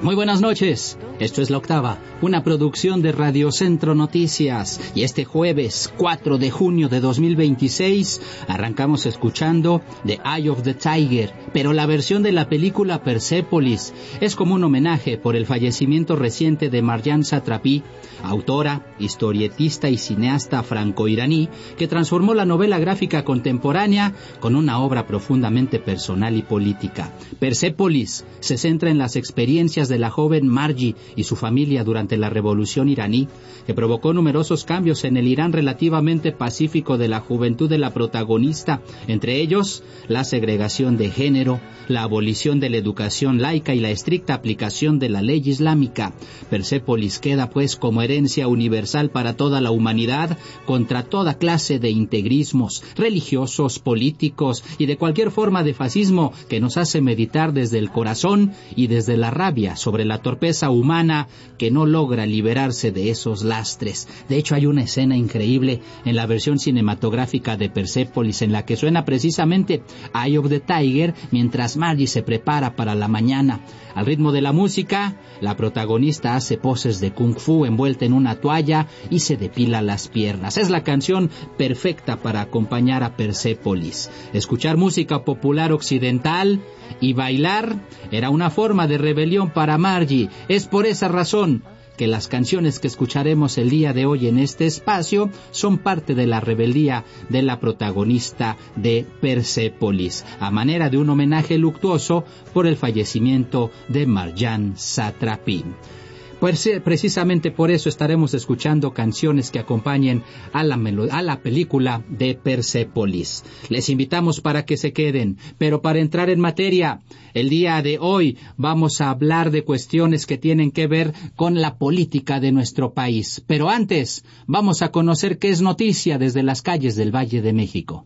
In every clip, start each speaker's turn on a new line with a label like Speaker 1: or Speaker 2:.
Speaker 1: Muy buenas noches, esto es La Octava, una producción de Radio Centro Noticias, y este jueves 4 de junio de 2026 arrancamos escuchando The Eye of the Tiger, pero la versión de la película Persepolis es como un homenaje por el fallecimiento reciente de Marjane Satrapi, autora, historietista y cineasta franco-iraní que transformó la novela gráfica contemporánea con una obra profundamente personal y política. Persepolis se centra en las experiencias de la joven Margie y su familia durante la revolución iraní, que provocó numerosos cambios en el Irán relativamente pacífico de la juventud de la protagonista, entre ellos la segregación de género, la abolición de la educación laica y la estricta aplicación de la ley islámica. Persepolis queda pues como herencia universal para toda la humanidad contra toda clase de integrismos religiosos, políticos y de cualquier forma de fascismo que nos hace meditar desde el corazón y desde la rabia sobre la torpeza humana que no logra liberarse de esos lastres. De hecho, hay una escena increíble en la versión cinematográfica de Persepolis en la que suena precisamente Eye of the Tiger mientras Margie se prepara para la mañana. Al ritmo de la música, la protagonista hace poses de kung fu envuelta en una toalla y se depila las piernas. Es la canción perfecta para acompañar a Persepolis. Escuchar música popular occidental y bailar era una forma de rebelión para Margie. Es por esa razón que las canciones que escucharemos el día de hoy en este espacio son parte de la rebeldía de la protagonista de Persepolis, a manera de un homenaje luctuoso por el fallecimiento de Marjane Satrapi. Pues precisamente por eso estaremos escuchando canciones que acompañen a la película de Persepolis. Les invitamos para que se queden, pero para entrar en materia, el día de hoy vamos a hablar de cuestiones que tienen que ver con la política de nuestro país. Pero antes, vamos a conocer qué es noticia desde las calles del Valle de México.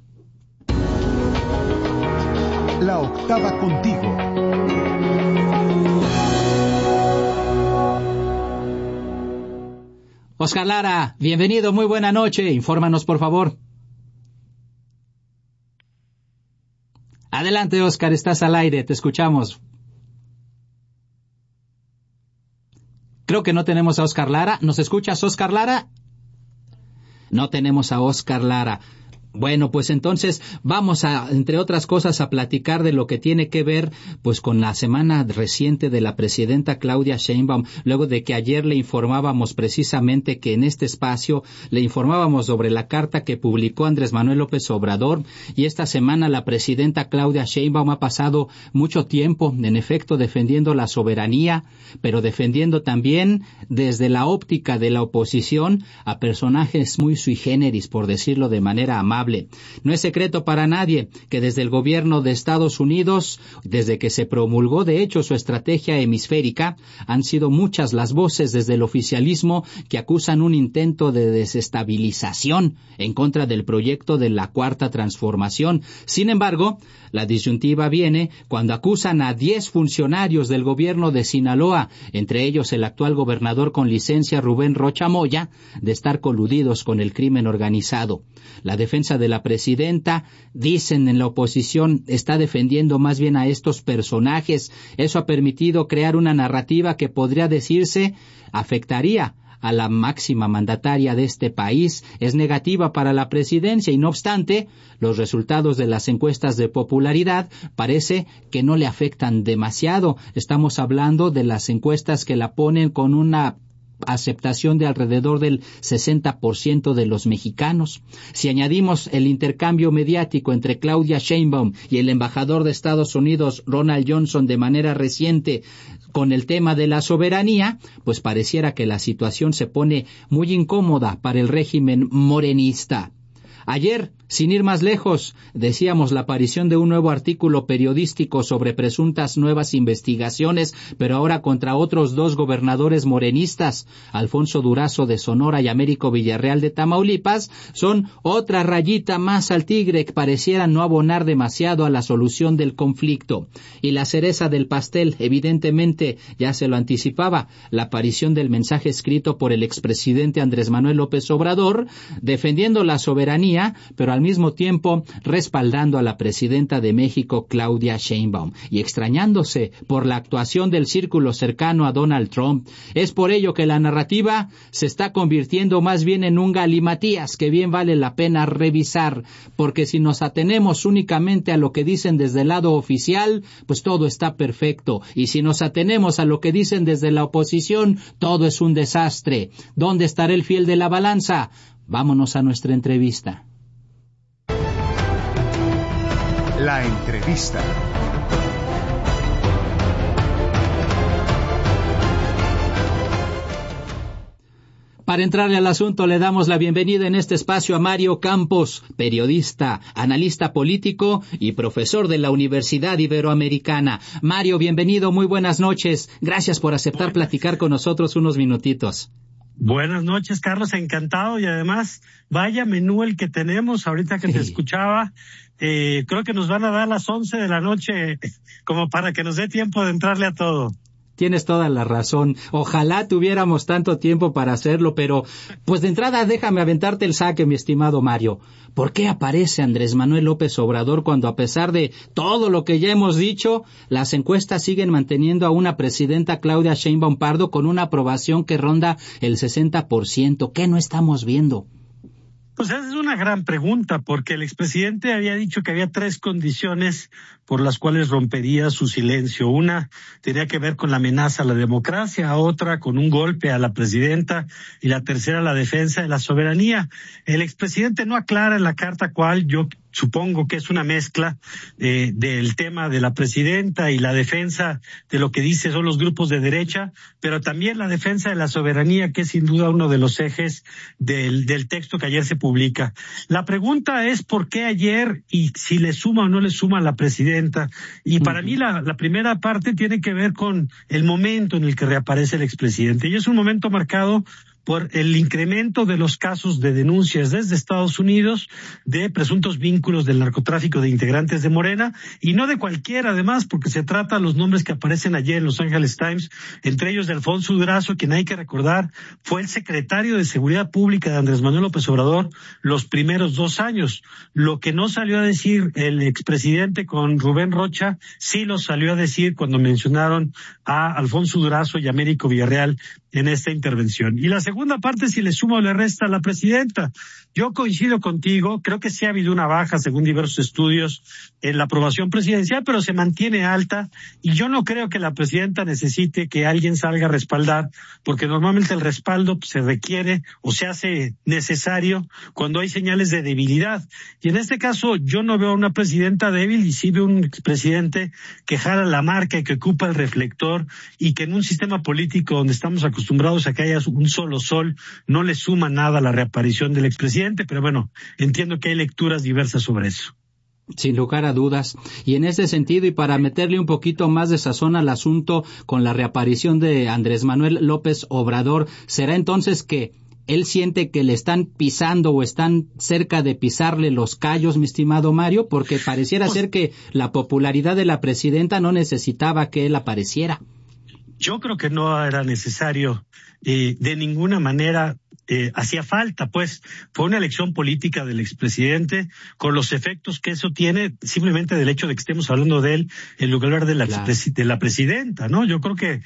Speaker 2: La Octava contigo.
Speaker 1: Oscar Lara, bienvenido, muy buena noche. Infórmanos, por favor. Adelante, Oscar, estás al aire, te escuchamos. Creo que no tenemos a Oscar Lara. ¿Nos escuchas, Oscar Lara? No tenemos a Oscar Lara. Bueno, pues entonces vamos a, entre otras cosas, a platicar de lo que tiene que ver pues con la semana reciente de la presidenta Claudia Sheinbaum, luego de que ayer le informábamos precisamente que en este espacio le informábamos sobre la carta que publicó Andrés Manuel López Obrador, y esta semana la presidenta Claudia Sheinbaum ha pasado mucho tiempo, en efecto, defendiendo la soberanía, pero defendiendo también desde la óptica de la oposición a personajes muy sui generis, por decirlo de manera amable. No es secreto para nadie que desde el gobierno de Estados Unidos, desde que se promulgó de hecho su estrategia hemisférica, han sido muchas las voces desde el oficialismo que acusan un intento de desestabilización en contra del proyecto de la Cuarta Transformación. Sin embargo, la disyuntiva viene cuando acusan a 10 funcionarios del gobierno de Sinaloa, entre ellos el actual gobernador con licencia Rubén Rocha Moya, de estar coludidos con el crimen organizado. La defensa de la presidenta, dicen en la oposición, está defendiendo más bien a estos personajes. Eso ha permitido crear una narrativa que podría decirse afectaría a la máxima mandataria de este país, es negativa para la presidencia y no obstante, los resultados de las encuestas de popularidad parece que no le afectan demasiado. Estamos hablando de las encuestas que la ponen con una aceptación de alrededor del 60% de los mexicanos. Si añadimos el intercambio mediático entre Claudia Sheinbaum y el embajador de Estados Unidos, Ronald Johnson, de manera reciente con el tema de la soberanía, pues pareciera que la situación se pone muy incómoda para el régimen morenista. Ayer, sin ir más lejos, decíamos la aparición de un nuevo artículo periodístico sobre presuntas nuevas investigaciones, pero ahora contra otros 2 gobernadores morenistas, Alfonso Durazo de Sonora y Américo Villarreal de Tamaulipas, son otra rayita más al tigre que pareciera no abonar demasiado a la solución del conflicto. Y la cereza del pastel, evidentemente, ya se lo anticipaba, la aparición del mensaje escrito por el expresidente Andrés Manuel López Obrador, defendiendo la soberanía, pero al mismo tiempo respaldando a la presidenta de México, Claudia Sheinbaum, y extrañándose por la actuación del círculo cercano a Donald Trump. Es por ello que la narrativa se está convirtiendo más bien en un galimatías que bien vale la pena revisar, porque si nos atenemos únicamente a lo que dicen desde el lado oficial, pues todo está perfecto, y si nos atenemos a lo que dicen desde la oposición, todo es un desastre. ¿Dónde estará el fiel de la balanza? Vámonos a nuestra entrevista.
Speaker 2: La entrevista.
Speaker 1: Para entrarle al asunto, le damos la bienvenida en este espacio a Mario Campos, periodista, analista político y profesor de la Universidad Iberoamericana. Mario, bienvenido, muy buenas noches. Gracias por aceptar platicar con nosotros unos minutitos.
Speaker 3: Buenas noches, Carlos, encantado, y además, vaya menú el que tenemos ahorita que te escuchaba. Creo que nos van a dar las 11 de la noche como para que nos dé tiempo de entrarle a todo.
Speaker 1: Tienes toda la razón. Ojalá tuviéramos tanto tiempo para hacerlo, pero pues de entrada déjame aventarte el saque, mi estimado Mario. ¿Por qué aparece Andrés Manuel López Obrador cuando, a pesar de todo lo que ya hemos dicho, las encuestas siguen manteniendo a una presidenta, Claudia Sheinbaum Pardo, con una aprobación que ronda el 60%? ¿Qué no estamos viendo?
Speaker 3: Pues esa es una gran pregunta, porque el expresidente había dicho que había 3 condiciones por las cuales rompería su silencio. Una tenía que ver con la amenaza a la democracia, otra con un golpe a la presidenta, y la tercera la defensa de la soberanía. El expresidente no aclara en la carta cuál. Yo supongo que es una mezcla del tema de la presidenta y la defensa de lo que dice son los grupos de derecha, pero también la defensa de la soberanía, que es sin duda uno de los ejes del texto que ayer se publica. La pregunta es por qué ayer, y si le suma o no le suma a la presidenta. Y para mí la primera parte tiene que ver con el momento en el que reaparece el expresidente, y es un momento marcado por el incremento de los casos de denuncias desde Estados Unidos de presuntos vínculos del narcotráfico de integrantes de Morena, y no de cualquiera además, porque se trata de los nombres que aparecen ayer en Los Angeles Times, entre ellos de Alfonso Durazo, quien hay que recordar fue el secretario de Seguridad Pública de Andrés Manuel López Obrador los primeros 2 años. Lo que no salió a decir el expresidente con Rubén Rocha, sí lo salió a decir cuando mencionaron a Alfonso Durazo y Américo Villarreal en esta intervención. Y la segunda parte, si le suma o le resta a la presidenta. Yo coincido contigo, creo que sí ha habido una baja, según diversos estudios, en la aprobación presidencial, pero se mantiene alta, y yo no creo que la presidenta necesite que alguien salga a respaldar, porque normalmente el respaldo se requiere o se hace necesario cuando hay señales de debilidad. Y en este caso, yo no veo a una presidenta débil, y sí veo un expresidente que jala la marca y que ocupa el reflector, y que en un sistema político donde estamos acostumbrados a que haya un solo sol, no le suma nada a la reaparición del expresidente, pero bueno, entiendo que hay lecturas diversas sobre eso.
Speaker 1: Sin lugar a dudas. Y en ese sentido, y para meterle un poquito más de sazón al asunto con la reaparición de Andrés Manuel López Obrador, ¿será entonces que él siente que le están pisando o están cerca de pisarle los callos, mi estimado Mario? Porque pareciera ser que la popularidad de la presidenta no necesitaba que él apareciera.
Speaker 3: Yo creo que no era necesario de ninguna manera. Hacía falta, pues, fue una elección política del expresidente, con los efectos que eso tiene simplemente del hecho de que estemos hablando de él en lugar de la presidenta, ¿no? Yo creo que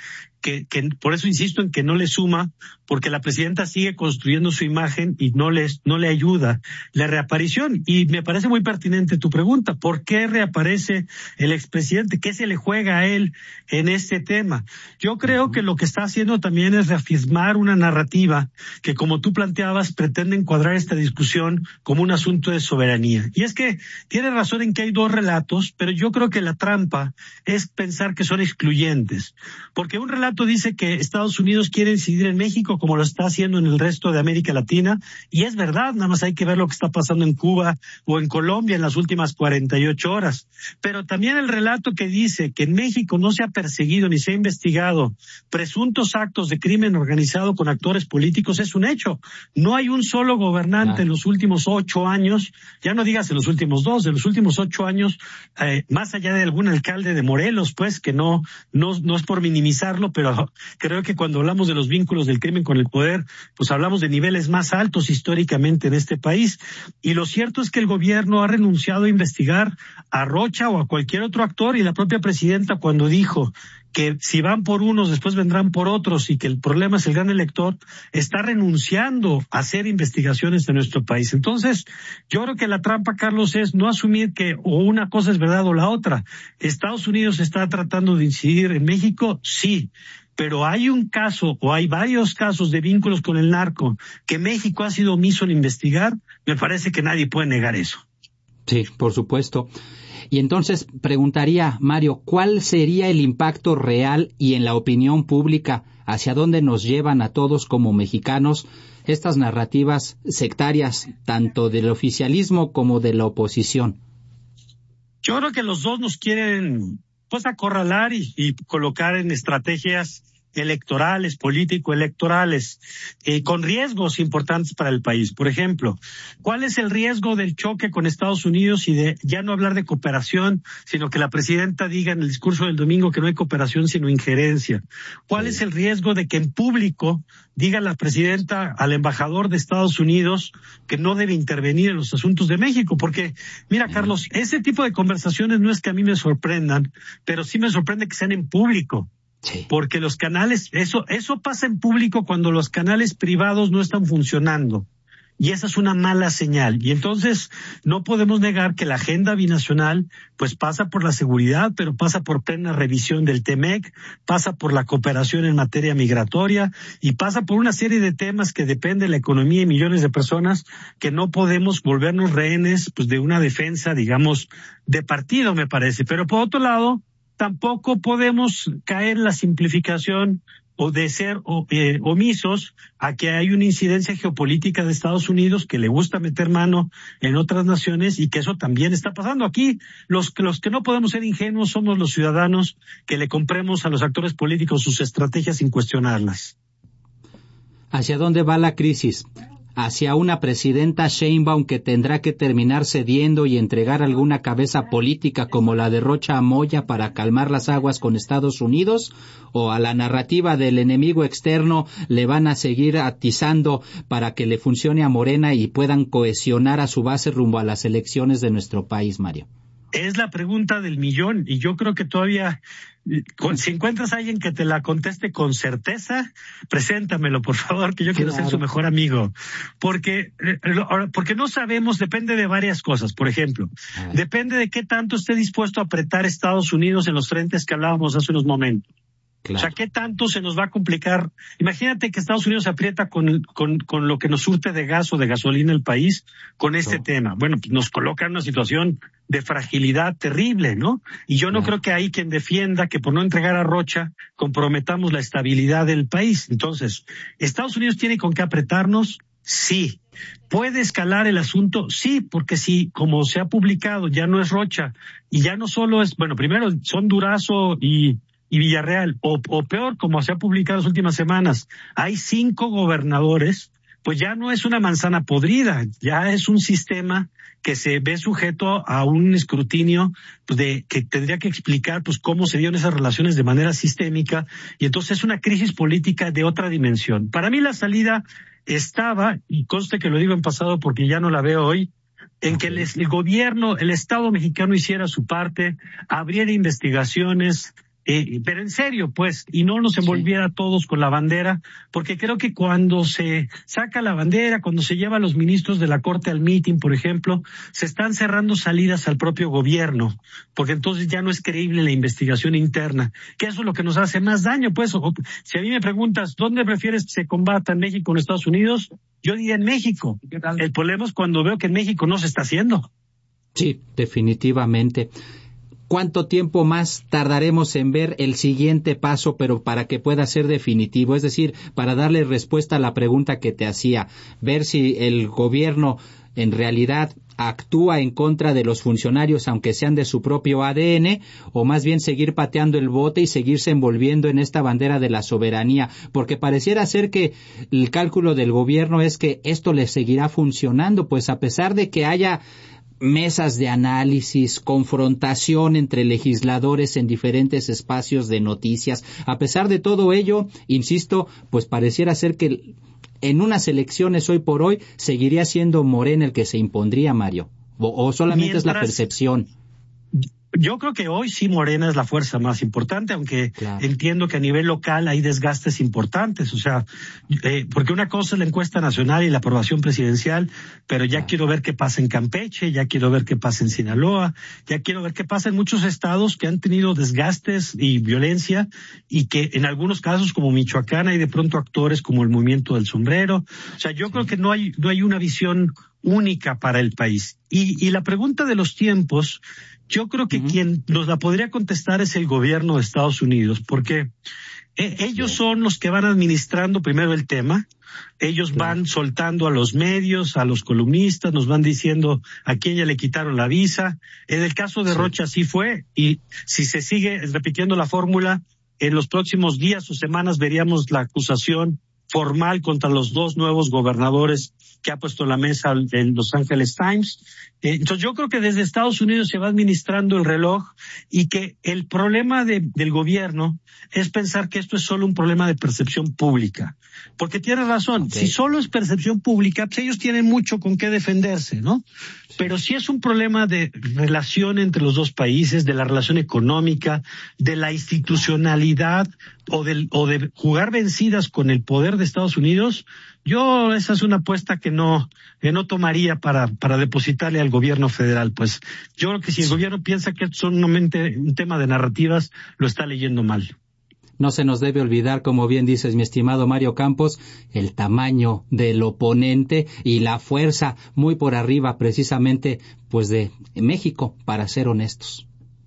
Speaker 3: por eso insisto en que no le suma, porque la presidenta sigue construyendo su imagen y no le ayuda la reaparición. Y me parece muy pertinente tu pregunta, ¿por qué reaparece el expresidente? ¿Qué se le juega a él en este tema? Yo creo que lo que está haciendo también es reafirmar una narrativa que, como tú planteabas, pretende encuadrar esta discusión como un asunto de soberanía. Y es que tiene razón en que hay 2 relatos, pero yo creo que la trampa es pensar que son excluyentes, porque un relato dice que Estados Unidos quiere incidir en México como lo está haciendo en el resto de América Latina, y es verdad, nada más hay que ver lo que está pasando en Cuba o en Colombia en las últimas 48 horas. Pero también el relato que dice que en México no se ha perseguido ni se ha investigado presuntos actos de crimen organizado con actores políticos es un hecho. No hay un solo gobernante en los últimos 8 años, ya no digas en los últimos 2, en los últimos 8 años, más allá de algún alcalde de Morelos, pues, que no es por minimizarlo, pero creo que cuando hablamos de los vínculos del crimen con el poder, pues hablamos de niveles más altos históricamente en este país. Y lo cierto es que el gobierno ha renunciado a investigar a Rocha o a cualquier otro actor, y la propia presidenta, cuando dijo que si van por unos, después vendrán por otros, y que el problema es el gran elector, está renunciando a hacer investigaciones de nuestro país. Entonces, yo creo que la trampa, Carlos, es no asumir que o una cosa es verdad o la otra. Estados Unidos está tratando de incidir en México, sí, pero hay un caso o hay varios casos de vínculos con el narco que México ha sido omiso en investigar. Me parece que nadie puede negar eso.
Speaker 1: Sí, por supuesto. Y entonces preguntaría, Mario, ¿cuál sería el impacto real y en la opinión pública hacia dónde nos llevan a todos como mexicanos estas narrativas sectarias, tanto del oficialismo como de la oposición?
Speaker 3: Yo creo que los dos nos quieren pues acorralar y colocar en estrategias electorales, político-electorales, con riesgos importantes para el país. Por ejemplo, ¿cuál es el riesgo del choque con Estados Unidos y de ya no hablar de cooperación, sino que la presidenta diga en el discurso del domingo que no hay cooperación sino injerencia? ¿Cuál es el riesgo de que en público diga la presidenta al embajador de Estados Unidos que no debe intervenir en los asuntos de México? Porque, mira, Carlos, ese tipo de conversaciones no es que a mí me sorprendan, pero sí me sorprende que sean en público. Sí. Porque los canales, eso pasa en público cuando los canales privados no están funcionando. Y esa es una mala señal. Y entonces no podemos negar que la agenda binacional pues pasa por la seguridad, pero pasa por plena revisión del TEMEC, pasa por la cooperación en materia migratoria y pasa por una serie de temas que depende de la economía y millones de personas, que no podemos volvernos rehenes pues de una defensa, digamos, de partido, me parece. Pero por otro lado, tampoco podemos caer en la simplificación o de ser omisos a que hay una incidencia geopolítica de Estados Unidos que le gusta meter mano en otras naciones y que eso también está pasando. Aquí los que no podemos ser ingenuos somos los ciudadanos que le compremos a los actores políticos sus estrategias sin cuestionarlas.
Speaker 1: ¿Hacia dónde va la crisis? Hacia una presidenta Sheinbaum que tendrá que terminar cediendo y entregar alguna cabeza política como la de Rocha Moya para calmar las aguas con Estados Unidos, o a la narrativa del enemigo externo le van a seguir atizando para que le funcione a Morena y puedan cohesionar a su base rumbo a las elecciones de nuestro país, Mario.
Speaker 3: Es la pregunta del millón y yo creo que todavía, si encuentras a alguien que te la conteste con certeza, preséntamelo, por favor, que yo quiero ser su mejor amigo. Porque no sabemos, depende de varias cosas. Por ejemplo, depende de qué tanto esté dispuesto a apretar Estados Unidos en los frentes que hablábamos hace unos momentos. Claro. O sea, ¿qué tanto se nos va a complicar? Imagínate que Estados Unidos se aprieta con lo que nos surte de gas o de gasolina el país con este tema. Bueno, pues nos coloca en una situación de fragilidad terrible, ¿no? Y yo no creo que hay quien defienda que por no entregar a Rocha comprometamos la estabilidad del país. Entonces, ¿Estados Unidos tiene con qué apretarnos? Sí. ¿Puede escalar el asunto? Sí, porque si, como se ha publicado, ya no es Rocha y ya no solo es, bueno, primero son Durazo y Villarreal, o peor, como se ha publicado las últimas semanas, hay 5 gobernadores, pues ya no es una manzana podrida, ya es un sistema que se ve sujeto a un escrutinio pues que tendría que explicar pues cómo se dieron esas relaciones de manera sistémica, y entonces es una crisis política de otra dimensión. Para mí la salida estaba, y conste que lo digo en pasado porque ya no la veo hoy, en que el gobierno, el Estado mexicano hiciera su parte, abriera investigaciones, pero en serio, pues, y no nos envolviera todos con la bandera, porque creo que cuando se saca la bandera, cuando se lleva a los ministros de la Corte al mitin, por ejemplo, se están cerrando salidas al propio gobierno, porque entonces ya no es creíble la investigación interna, que eso es lo que nos hace más daño, pues. Si a mí me preguntas, ¿dónde prefieres que se combata, en México o en Estados Unidos? Yo diría en México. El problema es cuando veo que en México no se está haciendo.
Speaker 1: Sí, definitivamente. ¿Cuánto tiempo más tardaremos en ver el siguiente paso, pero para que pueda ser definitivo? Es decir, para darle respuesta a la pregunta que te hacía, ver si el gobierno en realidad actúa en contra de los funcionarios, aunque sean de su propio ADN, o más bien seguir pateando el bote y seguirse envolviendo en esta bandera de la soberanía, porque pareciera ser que el cálculo del gobierno es que esto le seguirá funcionando, pues a pesar de que haya mesas de análisis, confrontación entre legisladores en diferentes espacios de noticias. A pesar de todo ello, insisto, pues pareciera ser que en unas elecciones hoy por hoy seguiría siendo Morena el que se impondría, Mario. ¿O solamente es la percepción?
Speaker 3: Yo creo que hoy sí Morena es la fuerza más importante, aunque claro, entiendo que a nivel local hay desgastes importantes, o sea, porque una cosa es la encuesta nacional y la aprobación presidencial, pero ya quiero ver qué pasa en Campeche, ya quiero ver qué pasa en Sinaloa, ya quiero ver qué pasa en muchos estados que han tenido desgastes y violencia, y que en algunos casos como Michoacán hay de pronto actores como el Movimiento del Sombrero. O sea, yo creo que no hay una visión única para el país. Y la pregunta de los tiempos, yo creo que quien nos la podría contestar es el gobierno de Estados Unidos, porque ellos son los que van administrando primero el tema, ellos van soltando a los medios, a los columnistas, nos van diciendo a quién ya le quitaron la visa. En el caso de Rocha así fue, y si se sigue repitiendo la fórmula, en los próximos días o semanas veríamos la acusación formal contra los dos nuevos gobernadores que ha puesto en la mesa el Los Angeles Times. Entonces yo creo que desde Estados Unidos se va administrando el reloj, y que el problema del gobierno es pensar que esto es solo un problema de percepción pública. Porque tienes razón, si solo es percepción pública, pues ellos tienen mucho con qué defenderse, ¿no? Pero si es un problema de relación entre los dos países, de la relación económica, de la institucionalidad, o de jugar vencidas con el poder de Estados Unidos, esa es una apuesta que no tomaría para depositarle al gobierno federal. Pues yo creo que si el gobierno piensa que es solamente un tema de narrativas, lo está leyendo mal.
Speaker 1: No se nos debe olvidar, como bien dices, mi estimado Mario Campos, el tamaño del oponente y la fuerza muy por arriba, precisamente, pues de México, para ser honestos.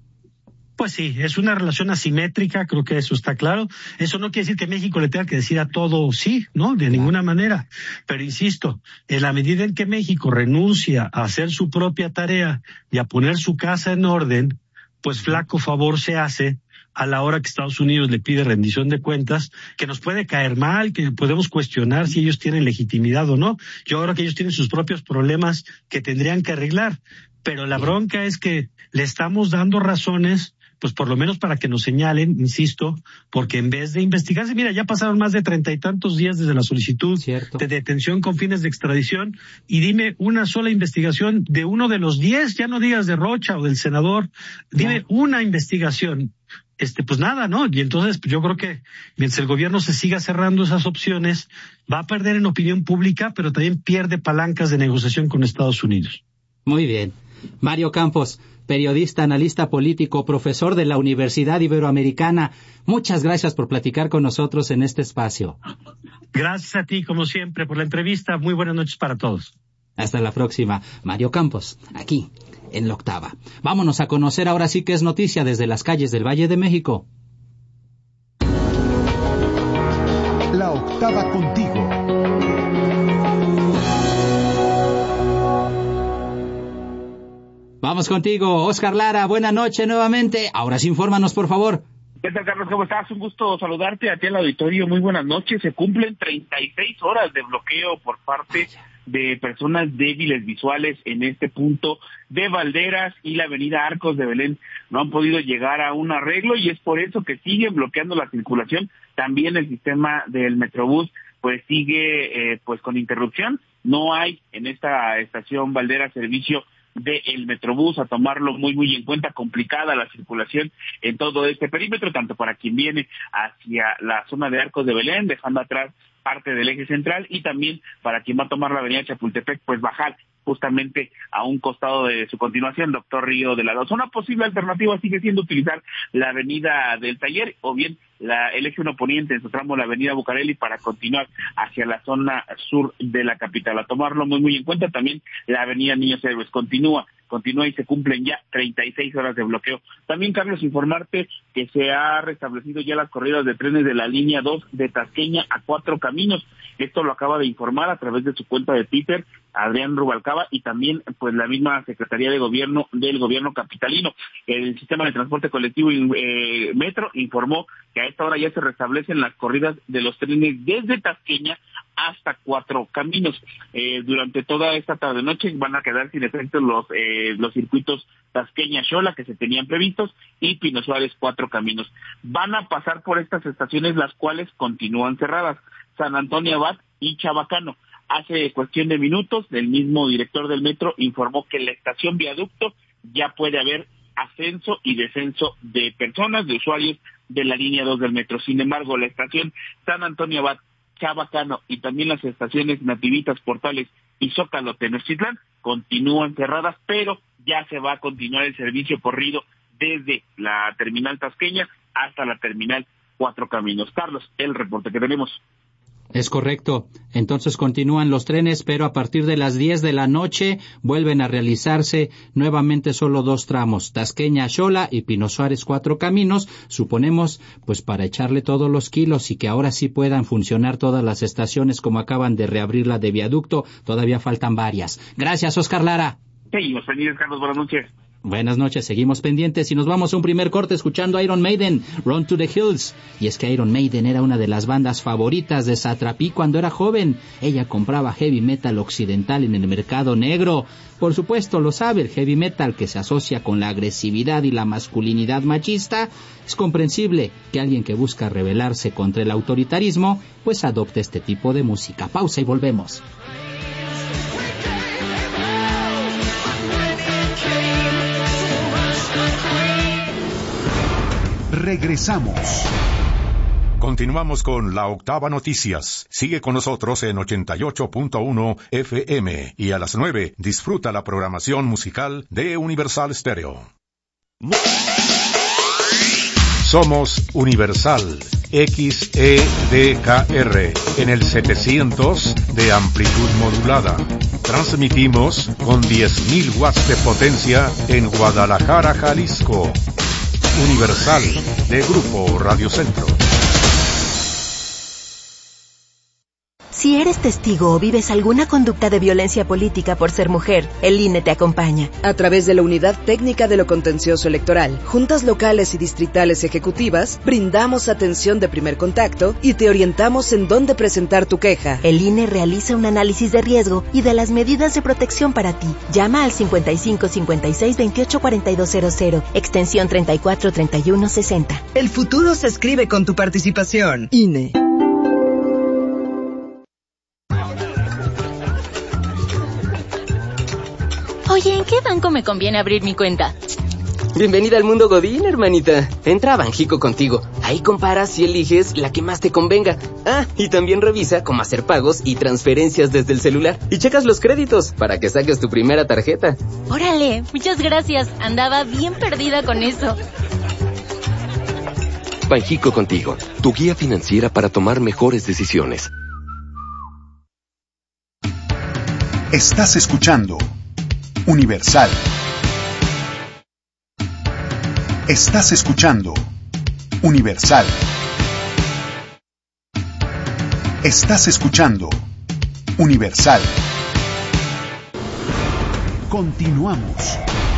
Speaker 3: Pues sí, es una relación asimétrica, creo que eso está claro. Eso no quiere decir que México le tenga que decir a todo sí, ¿no? De ninguna manera. Pero insisto, en la medida en que México renuncia a hacer su propia tarea y a poner su casa en orden, pues flaco favor se hace a la hora que Estados Unidos le pide rendición de cuentas, que nos puede caer mal, que podemos cuestionar si ellos tienen legitimidad o no. Yo creo que ellos tienen sus propios problemas que tendrían que arreglar. Pero la bronca es que le estamos dando razones, pues por lo menos para que nos señalen, insisto, porque en vez de investigarse, mira, ya pasaron más de 30 y tantos días desde la solicitud de detención con fines de extradición, y dime una sola investigación de uno de los 10, ya no digas de Rocha o del senador, dime una investigación. Pues nada, ¿no? Y entonces yo creo que mientras el gobierno se siga cerrando esas opciones, va a perder en opinión pública, pero también pierde palancas de negociación con Estados Unidos.
Speaker 1: Muy bien. Mario Campos, periodista, analista político, profesor de la Universidad Iberoamericana, muchas gracias por platicar con nosotros en este espacio.
Speaker 3: Gracias a ti, como siempre, por la entrevista. Muy buenas noches para todos.
Speaker 1: Hasta la próxima. Mario Campos, aquí, en La Octava. Vámonos a conocer ahora sí que es noticia desde las calles del Valle de México.
Speaker 2: La Octava contigo.
Speaker 1: Vamos contigo, Oscar Lara. Buenas noches nuevamente. Ahora sí, infórmanos, por favor.
Speaker 4: ¿Qué tal, Carlos? ¿Cómo estás? Un gusto saludarte a ti al auditorio. Muy buenas noches. Se cumplen 36 horas de bloqueo por parte de personas débiles visuales en este punto de Valderas y la avenida Arcos de Belén. No han podido llegar a un arreglo, y es por eso que siguen bloqueando la circulación. También el sistema del Metrobús pues sigue pues con interrupción. No hay en esta estación Valderas servicio del Metrobús, a tomarlo muy en cuenta. Complicada la circulación en todo este perímetro, tanto para quien viene hacia la zona de Arcos de Belén, dejando atrás parte del eje central, y también para quien va a tomar la avenida Chapultepec, pues bajar justamente a un costado de su continuación, Doctor Río de la Loza. Una posible alternativa sigue siendo utilizar la avenida del Taller, o bien el eje 1 poniente en su tramo la avenida Bucareli, para continuar hacia la zona sur de la capital. A tomarlo muy en cuenta. También la avenida Niños Héroes continúa y se cumplen ya 36 horas de bloqueo. También, Carlos, informarte que se ha restablecido ya las corridas de trenes de la línea 2 de Tasqueña a 4 Caminos. Esto lo acaba de informar a través de su cuenta de Twitter Adrián Rubalcaba, y también pues la misma Secretaría de Gobierno del Gobierno capitalino. El sistema de transporte colectivo Metro informó que a esta hora ya se restablecen las corridas de los trenes desde Tasqueña hasta Cuatro Caminos. Durante toda esta tarde-noche van a quedar sin efecto los circuitos Tasqueña-Xola que se tenían previstos y Pino Suárez Cuatro Caminos. Van a pasar por estas estaciones, las cuales continúan cerradas: San Antonio Abad y Chabacano. Hace cuestión de minutos, el mismo director del metro informó que en la estación Viaducto ya puede haber ascenso y descenso de personas, de usuarios de la línea 2 del metro. Sin embargo, la estación San Antonio Abad, Chabacano y también las estaciones Nativitas, Portales y Zócalo Tenochtitlán continúan cerradas, pero ya se va a continuar el servicio corrido desde la terminal Tasqueña hasta la terminal Cuatro Caminos. Carlos, el reporte que tenemos.
Speaker 1: Es correcto. Entonces continúan los trenes, pero a partir de las 10 de la noche vuelven a realizarse nuevamente solo 2 tramos, Tasqueña-Xola y Pino Suárez Cuatro Caminos, suponemos, pues para echarle todos los kilos y que ahora sí puedan funcionar todas las estaciones como acaban de reabrir la de Viaducto. Todavía faltan varias. Gracias, Oscar Lara.
Speaker 4: Seguimos pendientes, Carlos, buenas noches.
Speaker 1: Buenas noches, seguimos pendientes y nos vamos a un primer corte escuchando Iron Maiden, Run to the Hills. Y es que Iron Maiden era una de las bandas favoritas de Satrapi cuando era joven. Ella compraba heavy metal occidental en el mercado negro. Por supuesto, lo sabe, el heavy metal que se asocia con la agresividad y la masculinidad machista. Es comprensible que alguien que busca rebelarse contra el autoritarismo, pues adopte este tipo de música. Pausa y volvemos.
Speaker 2: Regresamos.
Speaker 5: Continuamos con La Octava Noticias. Sigue con nosotros en 88.1 FM y a las 9 disfruta la programación musical de Universal Stereo. Somos Universal XEDKR en el 700 de amplitud modulada. Transmitimos con 10.000 watts de potencia en Guadalajara, Jalisco. Universal de Grupo Radio Centro.
Speaker 6: Si eres testigo o vives alguna conducta de violencia política por ser mujer, el INE te acompaña.
Speaker 7: A través de la Unidad Técnica de lo Contencioso Electoral, juntas locales y distritales ejecutivas, brindamos atención de primer contacto y te orientamos en dónde presentar tu queja.
Speaker 6: El INE realiza un análisis de riesgo y de las medidas de protección para ti. Llama al 55 56 28 4200, extensión 34 31 60.
Speaker 7: El futuro se escribe con tu participación. INE.
Speaker 8: Oye, ¿en qué banco me conviene abrir mi cuenta?
Speaker 9: Bienvenida al mundo Godín, hermanita. Entra a Banjico Contigo. Ahí comparas y eliges la que más te convenga. Ah, y también revisa cómo hacer pagos y transferencias desde el celular. Y checas los créditos para que saques tu primera tarjeta.
Speaker 8: Órale, muchas gracias. Andaba bien perdida con eso.
Speaker 10: Banjico Contigo, tu guía financiera para tomar mejores decisiones.
Speaker 2: Estás escuchando Universal. Estás escuchando Universal. Estás escuchando Universal. Continuamos.